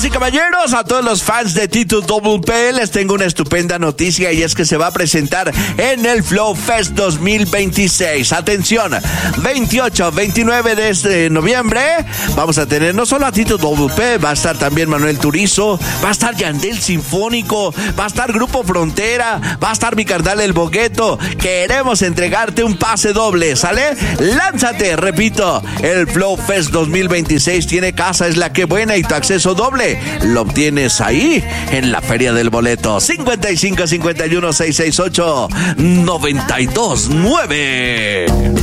y caballeros, a todos los fans de Tito Double P les tengo una estupenda noticia, y es que se va a presentar en el Flow Fest 2026. Atención, 28, 29 de noviembre vamos a tener no solo a Tito Double P, va a estar también Manuel Turizo, va a estar Yandel Sinfónico, va a estar Grupo Frontera, va a estar mi carnal El Bogueto. Queremos entregarte un pase doble, ¿sale? Lánzate, repito, el Flow Fest 2026 tiene Casa es la que buena y tu acceso doble lo obtienes ahí en la Feria del Boleto. 55 51 668 92 9.